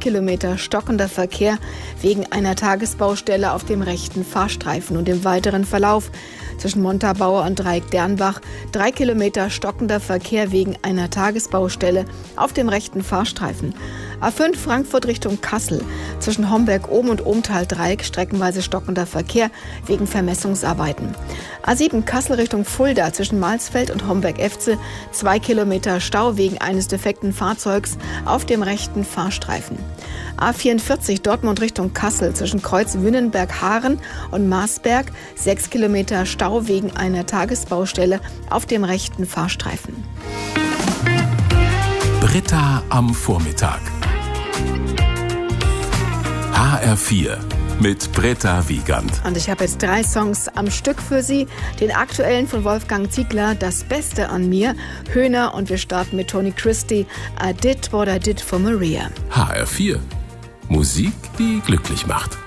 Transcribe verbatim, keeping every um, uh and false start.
Kilometer stockender Verkehr wegen einer Tagesbaustelle auf dem rechten Fahrstreifen. Und im weiteren Verlauf zwischen Montabaur und Dreieck-Dernbach drei Kilometer stockender Verkehr wegen einer Tagesbaustelle auf dem rechten Fahrstreifen. A fünf Frankfurt Richtung Kassel zwischen Homberg-Ohm und Ohmtal-Dreieck streckenweise stockender Verkehr wegen Vermessungsarbeiten. A sieben Kassel Richtung Fulda zwischen Malsfeld und Homberg-Efze zwei Kilometer Stau wegen eines defekten Fahrzeugs auf dem rechten Fahrstreifen. A vierundvierzig Dortmund Richtung Kassel zwischen Kreuz-Wünnenberg-Haaren und Marsberg sechs Kilometer Stau wegen einer Tagesbaustelle auf dem rechten Fahrstreifen. Britta am Vormittag. H R vier mit Britta Wiegand. Und ich habe jetzt drei Songs am Stück für Sie. Den aktuellen von Wolfgang Ziegler, Das Beste an mir, Höhner, und wir starten mit Tony Christie, I Did What I Did for Maria. H R vier. Musik, die glücklich macht.